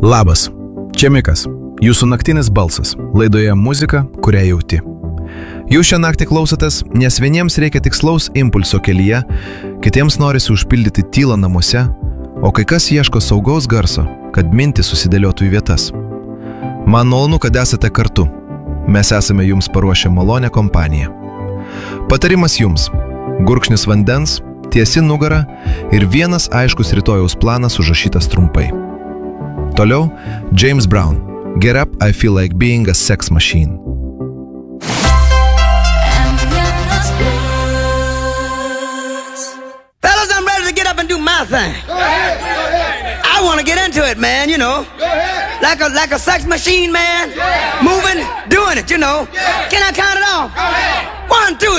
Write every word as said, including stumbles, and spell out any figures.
Labas, čia Mikas, jūsų naktinis balsas, laidoje muzika, kurią jauti. Jūs šią naktį klausotės, nes vieniems reikia tikslaus impulso kelyje, kitiems norisi užpildyti tylą namuose, o kai kas ieško saugaus garso, kad mintys susidėliotų į vietas. Man malonu, kad esate kartu. Mes esame jums paruošę malonę kompaniją. Patarimas jums – gurkšnis vandens, tiesi nugara ir vienas aiškus rytojaus planas užrašytas trumpai. Toliau James Brown. Get up, I feel like being a sex machine. Fellas, I'm ready to get up and do my thing. Go ahead, go ahead. I want to get into it, man, you know. Go ahead. Like a like a sex machine, man. Yeah. Moving, doing it, you know. Yeah. Can I count it off? Go ahead. One, two,